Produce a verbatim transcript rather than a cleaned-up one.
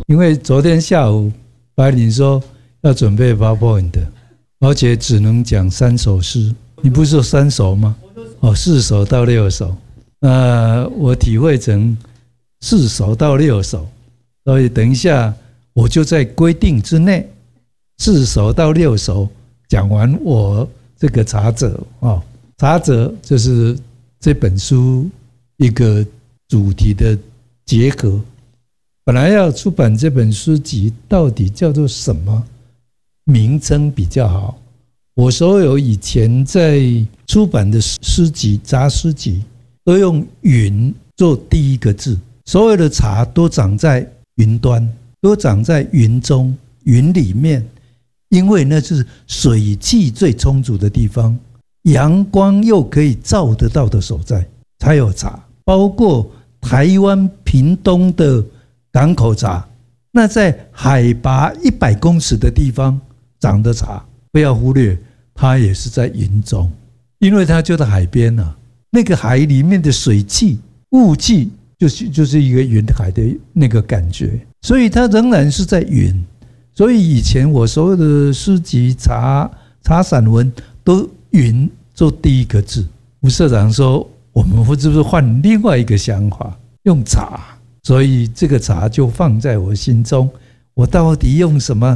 因为昨天下午白领说要准备 PowerPoint， 而且只能讲三首诗。你不是说三首吗？哦，四首到六首。那我体会成四首到六首，所以等一下我就在规定之内，四首到六首讲完我这个茶者啊，茶者就是这本书一个主题的结合。本来要出版这本书集，到底叫做什么名称比较好？我所有以前在出版的诗集、杂诗集，都用云做第一个字。所有的茶都长在云端，都长在云中、云里面，因为那是水汽最充足的地方，阳光又可以照得到的所在，才有茶。包括台湾屏东的港口茶，那在海拔一百公尺的地方长的茶，不要忽略，它也是在云中，因为它就在海边啊。那个海里面的水汽、雾气，就是就是一个云海的那个感觉，所以它仍然是在云。所以以前我所有的诗集、茶茶散文都云做第一个字。吴社长说，我们是不是换另外一个想法，用茶？所以这个茶就放在我心中，我到底用什么